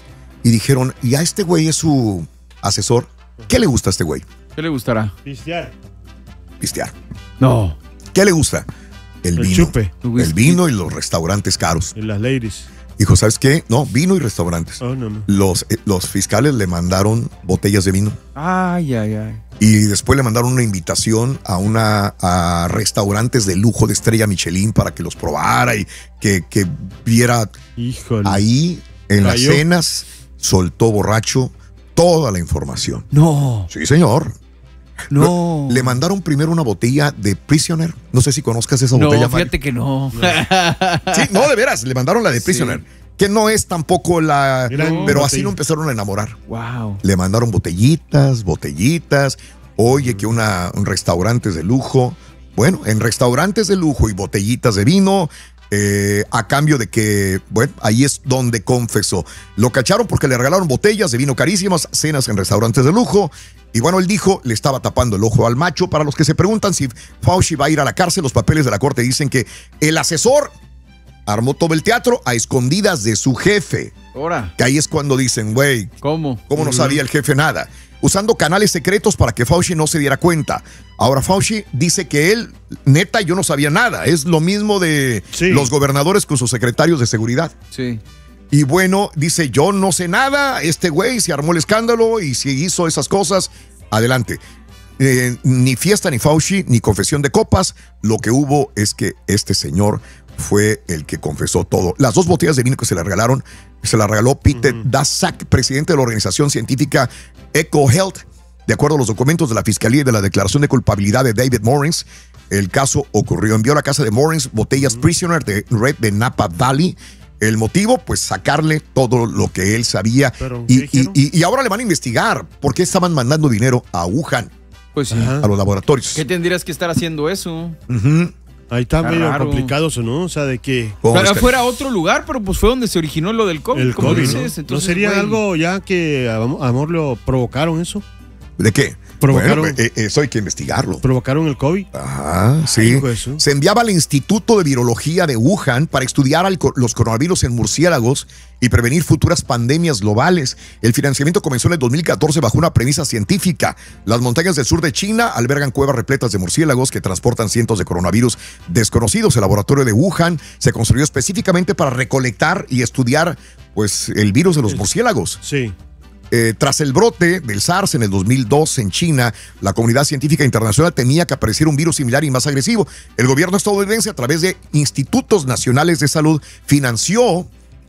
Y dijeron, ¿y a este güey es su asesor? ¿Qué le gusta a este güey? ¿Qué le gustará? Pistear. Pistear. No. ¿Qué le gusta? El, el vino. Chupe. El vino y los restaurantes caros. Y las ladies. Dijo, ¿sabes qué? No, vino y restaurantes. Oh, no, no. Los, eh, los fiscales le mandaron botellas de vino. Ay, ay, ay. Y después le mandaron una invitación a una a restaurantes de lujo de estrella Michelin para que los probara y que, que viera Híjole. ahí en Cayó. las cenas soltó borracho toda la información. No. Sí, señor. No. Le mandaron primero una botella de Prisoner. No sé si conozcas esa No, botella, fíjate Mario. que no. Sí, no, de veras, le mandaron la de Prisoner. Sí. Que no es tampoco la... No, pero botella. así lo empezaron a enamorar. Wow. Le mandaron botellitas, botellitas. Oye, que una, un restaurantes de lujo. Bueno, en restaurantes de lujo y botellitas de vino... Eh, a cambio de que, bueno, ahí es donde confesó. Lo cacharon porque le regalaron botellas de vino carísimas, cenas en restaurantes de lujo. Y bueno, él dijo, le estaba tapando el ojo al macho. Para los que se preguntan si Fauci va a ir a la cárcel, los papeles de la corte dicen que el asesor armó todo el teatro a escondidas de su jefe. Ahora. Que ahí es cuando dicen, güey, ¿cómo? ¿Cómo no sabía el jefe nada? Usando canales secretos para que Fauci no se diera cuenta. Ahora Fauci dice que él, neta, yo no sabía nada. Es lo mismo de sí. los gobernadores con sus secretarios de seguridad. Sí. Y bueno, dice, yo no sé nada, este güey se armó el escándalo y si hizo esas cosas, adelante. Eh, ni fiesta, ni Fauci, ni confesión de copas. Lo que hubo es que este señor fue el que confesó todo. Las dos botellas de vino que se le regalaron, se las regaló Peter uh-huh. Daszak, presidente de la organización científica EcoHealth. De acuerdo a los documentos de la Fiscalía y de la declaración de culpabilidad de David Morris, el caso ocurrió. Envió a la casa de Morris botellas uh-huh. Prisoner de Red de Napa Valley. El motivo, pues sacarle todo lo que él sabía. Y, y, y, y ahora le van a investigar por qué estaban mandando dinero a Wuhan. Pues sí. A los laboratorios. ¿Qué tendrías que estar haciendo eso? Uh-huh. Ahí está, está medio raro. Complicado eso, ¿no? O sea, de que... Claro, fuera a otro lugar, pero pues fue donde se originó lo del COVID. El COVID, dices, ¿no? Entonces, ¿no sería güey, algo ya que a amor lo provocaron eso? ¿De qué? Provocaron, bueno, eh, eso hay que investigarlo. ¿Provocaron el COVID? Ajá, sí. Se enviaba al Instituto de Virología de Wuhan para estudiar al, los coronavirus en murciélagos y prevenir futuras pandemias globales. El financiamiento comenzó en el dos mil catorce bajo una premisa científica. Las montañas del sur de China albergan cuevas repletas de murciélagos que transportan cientos de coronavirus desconocidos. El laboratorio de Wuhan se construyó específicamente para recolectar y estudiar pues, el virus de los murciélagos. Sí. Eh, tras el brote del SARS en el dos mil dos en China, la comunidad científica internacional temía que apareciera un virus similar y más agresivo. El gobierno estadounidense, a través de institutos nacionales de salud, financió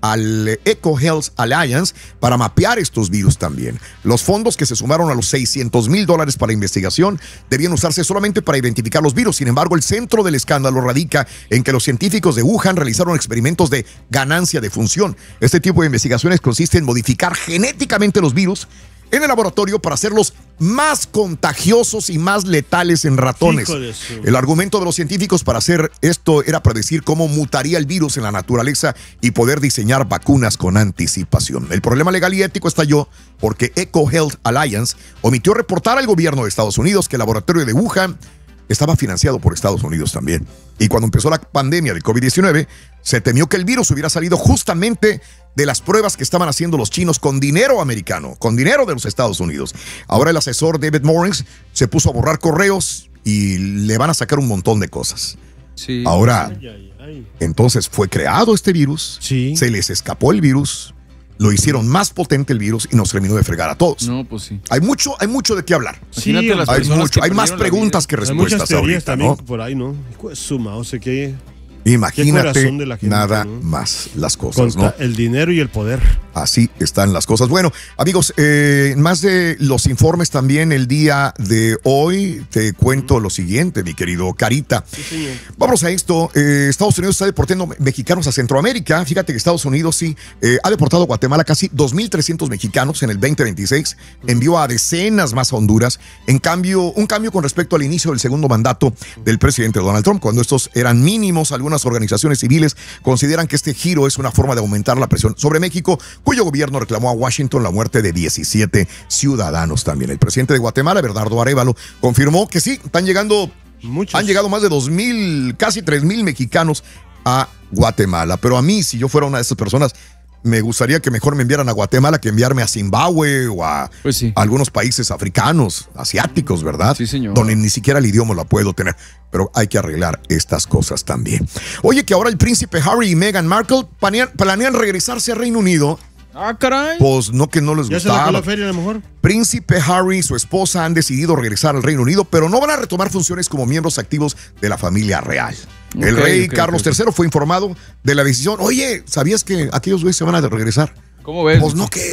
al EcoHealth Alliance para mapear estos virus también. Los fondos, que se sumaron a los seiscientos mil dólares para investigación, debían usarse solamente para identificar los virus. Sin embargo, el centro del escándalo radica en que los científicos de Wuhan realizaron experimentos de ganancia de función. Este tipo de investigaciones consiste en modificar genéticamente los virus en el laboratorio para hacerlos más contagiosos y más letales en ratones. El argumento de los científicos para hacer esto era predecir cómo mutaría el virus en la naturaleza y poder diseñar vacunas con anticipación. El problema legal y ético estalló porque EcoHealth Alliance omitió reportar al gobierno de Estados Unidos que el laboratorio de Wuhan estaba financiado por Estados Unidos también. Y cuando empezó la pandemia del COVID diecinueve, se temió que el virus hubiera salido justamente de las pruebas que estaban haciendo los chinos con dinero americano, con dinero de los Estados Unidos. Ahora el asesor David Morris se puso a borrar correos y le van a sacar un montón de cosas. Sí. Ahora, ay, ay, ay. Entonces fue creado este virus, sí. Se les escapó el virus, lo hicieron más potente el virus y nos terminó de fregar a todos. No, pues sí. Hay mucho, hay mucho de qué hablar. Sí, las hay mucho, hay más preguntas que respuestas. Hay muchas teorías ahorita, también ¿no? por ahí, ¿no? Suma, o sea que... Imagínate de la gente, nada ¿no? más las cosas, Contra ¿no? el dinero y el poder. Así están las cosas. Bueno, amigos, eh, más de los informes también el día de hoy, te cuento lo siguiente, mi querido Carita. Sí, señor. Vamos a esto. Eh, Estados Unidos está deportando mexicanos a Centroamérica. Fíjate que Estados Unidos sí eh, ha deportado a Guatemala casi dos mil trescientos mexicanos en el veinte veintiséis. Envió a decenas más a Honduras. En cambio, un cambio con respecto al inicio del segundo mandato del presidente Donald Trump, cuando estos eran mínimos. Algunas organizaciones civiles consideran que este giro es una forma de aumentar la presión sobre México, cuyo gobierno reclamó a Washington la muerte de diecisiete ciudadanos también. El presidente de Guatemala, Bernardo Arévalo, confirmó que sí, están llegando, Muchos. han llegado más de dos mil, casi tres mil mexicanos a Guatemala. Pero a mí, si yo fuera una de esas personas, me gustaría que mejor me enviaran a Guatemala que enviarme a Zimbabue o a, pues sí. a algunos países africanos, asiáticos, ¿verdad? Sí, señor. Donde ni siquiera el idioma lo puedo tener. Pero hay que arreglar estas cosas también. Oye, que ahora el príncipe Harry y Meghan Markle planean, planean regresarse al Reino Unido. Ah, caray. Pues no, que no les ¿Ya gustaba. se la feria a lo mejor? Príncipe Harry y su esposa han decidido regresar al Reino Unido, pero no van a retomar funciones como miembros activos de la familia real. Okay, el rey okay, Carlos okay. tercero fue informado de la decisión. Oye, ¿sabías que aquellos güeyes se van a regresar? ¿Cómo ves? Pues no, que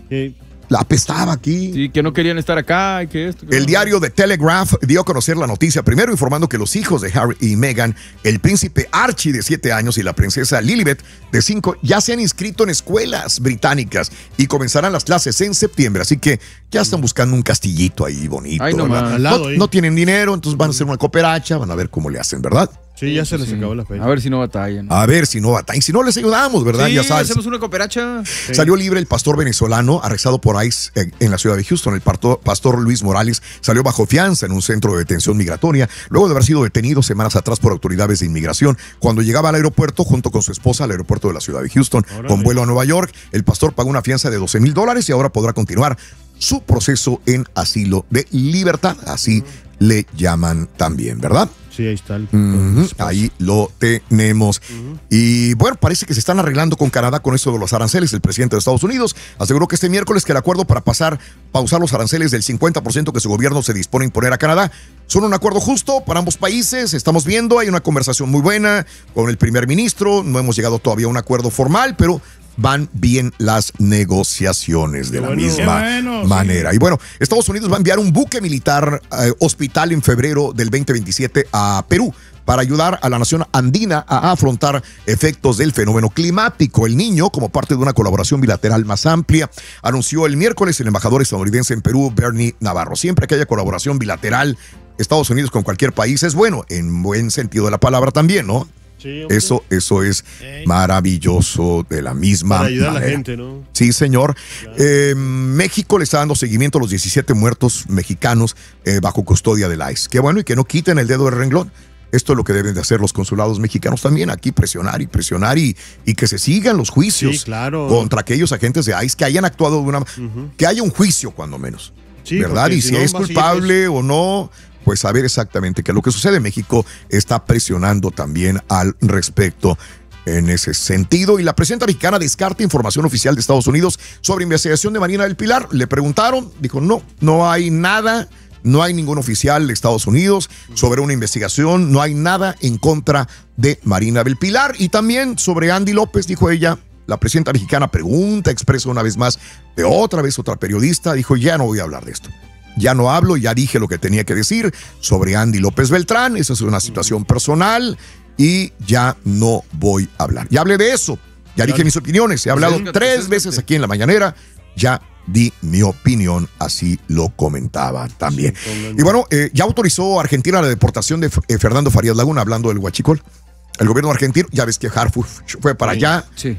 Sí. La apestaba aquí. Sí, que no querían estar acá y que esto. Que el no. diario The Telegraph dio a conocer la noticia primero informando que los hijos de Harry y Meghan, el príncipe Archie de siete años y la princesa Lilibet de cinco, ya se han inscrito en escuelas británicas y comenzarán las clases en septiembre. Así que ya están buscando un castillito ahí bonito. Ay, no, no, lado, no tienen dinero, entonces van a hacer una cooperacha, van a ver cómo le hacen, ¿verdad? Sí, ya se les Sí. acabó la fecha. A ver si no batallan. A ver si no batallan, si no les ayudamos, ¿verdad? Sí, Ya sabes. hacemos una cooperacha. Sí. Salió libre el pastor venezolano arrestado por ICE en, en la ciudad de Houston. El parto, pastor Luis Morales salió bajo fianza en un centro de detención migratoria luego de haber sido detenido semanas atrás por autoridades de inmigración. Cuando llegaba al aeropuerto junto con su esposa al aeropuerto de la ciudad de Houston, Órale. con vuelo a Nueva York, el pastor pagó una fianza de doce mil dólares y ahora podrá continuar su proceso en asilo de libertad. Así uh-huh. le llaman también, ¿verdad? Sí, ahí está. El, Uh-huh, ahí lo tenemos. Uh-huh. Y bueno, parece que se están arreglando con Canadá con eso de los aranceles. El presidente de Estados Unidos aseguró que este miércoles que el acuerdo para pasar, pausar los aranceles del cincuenta por ciento que su gobierno se dispone a imponer a Canadá son un acuerdo justo para ambos países. Estamos viendo, hay una conversación muy buena con el primer ministro. No hemos llegado todavía a un acuerdo formal, pero van bien las negociaciones de qué la bueno, misma bueno, manera. Sí. Y bueno, Estados Unidos va a enviar un buque militar eh, hospital en febrero del veinte veintisiete a Perú para ayudar a la nación andina a afrontar efectos del fenómeno climático. El Niño, como parte de una colaboración bilateral más amplia, anunció el miércoles el embajador estadounidense en Perú, Bernie Navarro. Siempre que haya colaboración bilateral, Estados Unidos con cualquier país es bueno, en buen sentido de la palabra también, ¿no? Sí, eso, eso es Ey. maravilloso de la misma Para ayudar manera. A la gente, ¿no? Sí, señor. Claro. Eh, México le está dando seguimiento a los diecisiete muertos mexicanos eh, bajo custodia del ICE. Qué bueno, y que no quiten el dedo del renglón. Esto es lo que deben de hacer los consulados mexicanos también, aquí presionar y presionar y, y que se sigan los juicios sí, claro. contra aquellos agentes de ICE que hayan actuado de una... Uh-huh. Que haya un juicio cuando menos, sí, ¿verdad? Y si, si no, es culpable o no... pues saber exactamente que lo que sucede en México está presionando también al respecto en ese sentido. Y la presidenta mexicana descarta información oficial de Estados Unidos sobre investigación de Marina del Pilar. Le preguntaron, dijo no, no hay nada, no hay ningún oficial de Estados Unidos sobre una investigación, no hay nada en contra de Marina del Pilar. Y también sobre Andy López, dijo ella. La presidenta mexicana pregunta, expresa una vez más, de otra vez otra periodista, dijo ya no voy a hablar de esto. Ya no hablo, ya dije lo que tenía que decir sobre Andy López Beltrán. Esa es una situación personal y ya no voy a hablar. Ya hablé de eso, ya dije mis opiniones. He hablado tres veces aquí en la mañanera. Ya di mi opinión, así lo comentaba también. Y bueno, eh, ya autorizó Argentina la deportación de eh, Fernando Farías Laguna, hablando del huachicol. El gobierno argentino, ya ves que Harfuch fue para allá. Sí.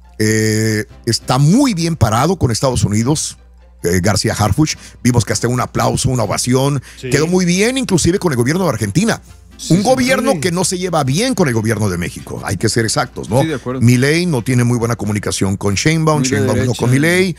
Eh, está muy bien parado con Estados Unidos. García Harfuch, vimos que hasta un aplauso, una ovación, sí. Quedó muy bien inclusive con el gobierno de Argentina. Sí, un sí, gobierno sí. que no se lleva bien con el gobierno de México, hay que ser exactos, ¿no? Sí, de acuerdo. Milei no tiene muy buena comunicación con Sheinbaum, muy Sheinbaum no con Milei,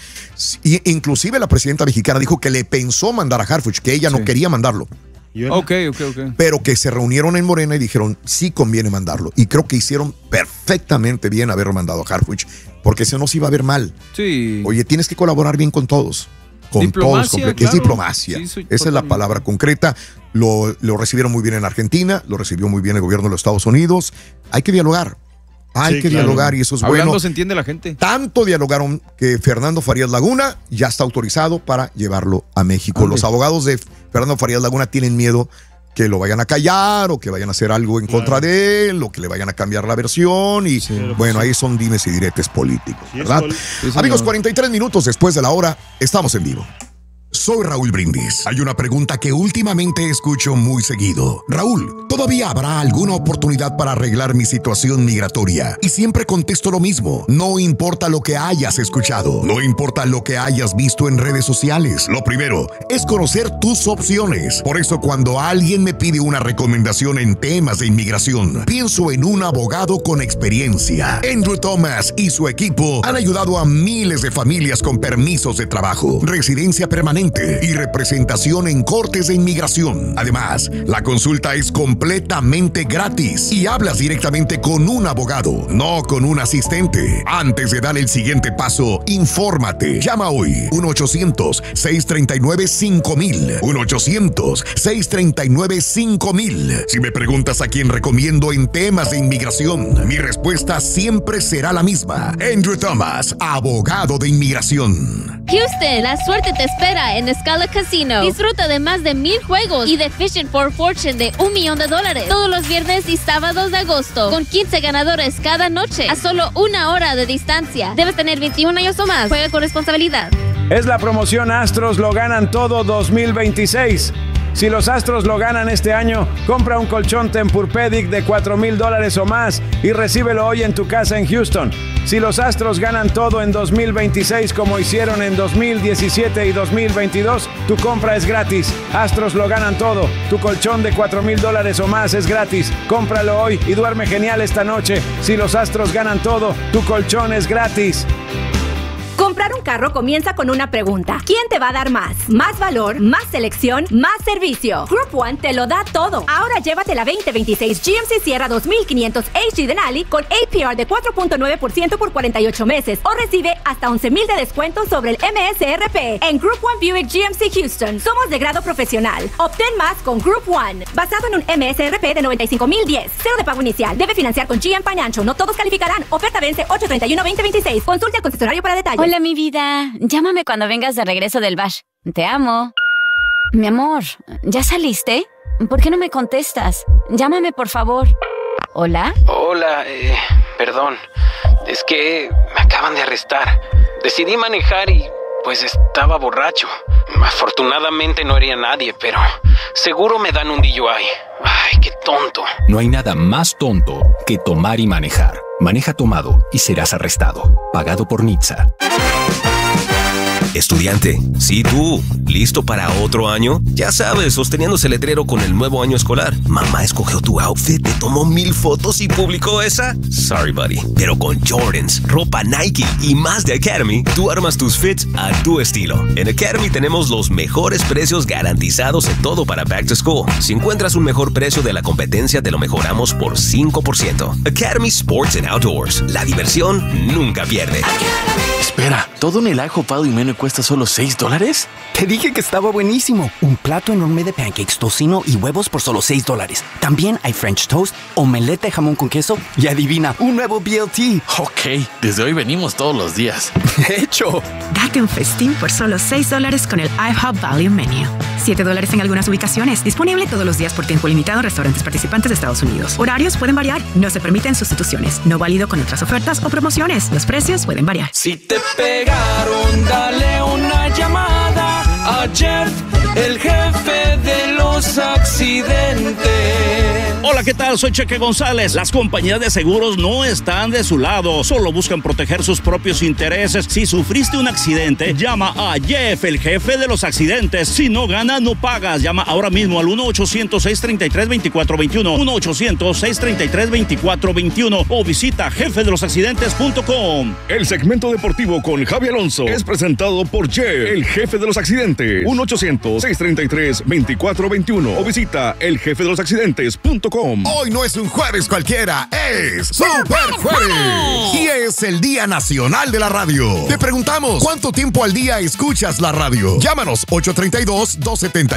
y inclusive la presidenta mexicana dijo que le pensó mandar a Harfuch, que ella sí. no quería mandarlo. Ok, ok, ok. Pero que se reunieron en Morena y dijeron, sí conviene mandarlo. Y creo que hicieron perfectamente bien haberlo mandado a Harfuch, porque se nos iba a ver mal. Sí. Oye, tienes que colaborar bien con todos. Con diplomacia, todos, claro. Es diplomacia. Sí, Esa totalmente. Es la palabra concreta. Lo, lo recibieron muy bien en Argentina, lo recibió muy bien el gobierno de los Estados Unidos. Hay que dialogar. Hay sí, que claro. dialogar y eso es Hablando bueno. se entiende la gente. Tanto dialogaron que Fernando Farías Laguna ya está autorizado para llevarlo a México. Okay. Los abogados de Fernando Farías Laguna tienen miedo que lo vayan a callar o que vayan a hacer algo en claro. contra de él o que le vayan a cambiar la versión y sí, bueno, ahí son dimes y diretes políticos, sí, ¿verdad? Sí, amigos, cuarenta y tres minutos después de la hora, estamos en vivo. Soy Raúl Brindis. Hay una pregunta que últimamente escucho muy seguido. Raúl, ¿todavía habrá alguna oportunidad para arreglar mi situación migratoria? Y siempre contesto lo mismo. No importa lo que hayas escuchado. No importa lo que hayas visto en redes sociales. Lo primero es conocer tus opciones. Por eso cuando alguien me pide una recomendación en temas de inmigración, pienso en un abogado con experiencia. Andrew Thomas y su equipo han ayudado a miles de familias con permisos de trabajo, residencia permanente y representación en cortes de inmigración. Además, la consulta es completamente gratis y hablas directamente con un abogado, no con un asistente. Antes de dar el siguiente paso, infórmate. Llama hoy uno ochocientos, seiscientos treinta y nueve, cinco mil. uno ochocientos, seiscientos treinta y nueve, cinco mil. Si me preguntas a quién recomiendo en temas de inmigración, mi respuesta siempre será la misma. Andrew Thomas, abogado de inmigración. Houston, la suerte te espera en Scala Casino. Disfruta de más de mil juegos y de Fishing for Fortune de un millón de dólares todos los viernes y sábados de agosto, con quince ganadores cada noche a solo una hora de distancia. Debes tener veintiún años o más. Juega con responsabilidad. Es la promoción Astros lo ganan todo dos mil veintiséis. Si los Astros lo ganan este año, compra un colchón Tempur-Pedic de cuatro mil dólares o más y recíbelo hoy en tu casa en Houston. Si los Astros ganan todo en dos mil veintiséis como hicieron en dos mil diecisiete y dos mil veintidós, tu compra es gratis. Astros lo ganan todo. Tu colchón de cuatro mil dólares o más es gratis. Cómpralo hoy y duerme genial esta noche. Si los Astros ganan todo, tu colchón es gratis. Comprar un carro comienza con una pregunta. ¿Quién te va a dar más? Más valor, más selección, más servicio. Group One te lo da todo. Ahora llévate la veinte veintiséis G M C Sierra dos mil quinientos H D Denali con A P R de cuatro punto nueve por ciento por cuarenta y ocho meses o recibe hasta once mil de descuento sobre el M S R P. En Group One Buick G M C Houston somos de grado profesional. Obtén más con Group One. Basado en un M S R P de noventa y cinco mil diez. Cero de pago inicial. Debe financiar con G M Financial. No todos calificarán. Oferta vence ocho treinta y uno veinte veintiséis. Consulte al concesionario para detalles. Hola, mi vida. Llámame cuando vengas de regreso del bash. Te amo. Mi amor, ¿ya saliste? ¿Por qué no me contestas? Llámame, por favor. ¿Hola? Hola, eh, perdón. Es que me acaban de arrestar. Decidí manejar y, pues, estaba borracho. Afortunadamente no hería a nadie, pero seguro me dan un D U I. Ay, qué tonto. No hay nada más tonto que tomar y manejar. Maneja tomado y serás arrestado. Pagado por N H T S A. Estudiante, sí tú, ¿listo para otro año? Ya sabes, sosteniendo ese letrero con el nuevo año escolar. Mamá escogió tu outfit, te tomó mil fotos y publicó esa. Sorry, buddy. Pero con Jordans, ropa Nike y más de Academy, tú armas tus fits a tu estilo. En Academy tenemos los mejores precios garantizados en todo para Back to School. Si encuentras un mejor precio de la competencia, te lo mejoramos por cinco por ciento. Academy Sports and Outdoors. La diversión nunca pierde. Espera, ¿todo en el IHOP y menú cuesta solo seis dólares? Te dije que estaba buenísimo. Un plato enorme de pancakes, tocino y huevos por solo seis dólares. También hay French toast, omelette de jamón con queso y adivina, un nuevo B L T. Ok, desde hoy venimos todos los días. ¡Hecho! Date un festín por solo seis dólares con el IHOP Value Menu. siete dólares en algunas ubicaciones. Disponible todos los días por tiempo limitado en restaurantes participantes de Estados Unidos. Horarios pueden variar. No se permiten sustituciones. No válido con otras ofertas o promociones. Los precios pueden variar. Si te pegaron, dale una llamada a Jeff, el jefe de los accidentes. Hola, ¿qué tal? Soy Cheque González. Las compañías de seguros no están de su lado, solo buscan proteger sus propios intereses. Si sufriste un accidente, llama a Jeff, el jefe de los accidentes. Si no ganas, no pagas. Llama ahora mismo al uno ochocientos, seis treinta y tres, veinticuatro veintiuno, uno ochocientos, seis treinta y tres, veinticuatro veintiuno o visita jefe de los accidentes punto com. El segmento deportivo con Javi Alonso es presentado por Jeff, el jefe de los accidentes. uno ochocientos, seis treinta y tres, veinticuatro veintiuno o visita el jefe de los accidentes punto com. Hoy no es un jueves cualquiera, es Super Jueves. Y es el Día Nacional de la Radio. Te preguntamos, ¿cuánto tiempo al día escuchas la radio? Llámanos ocho tres dos, dos siete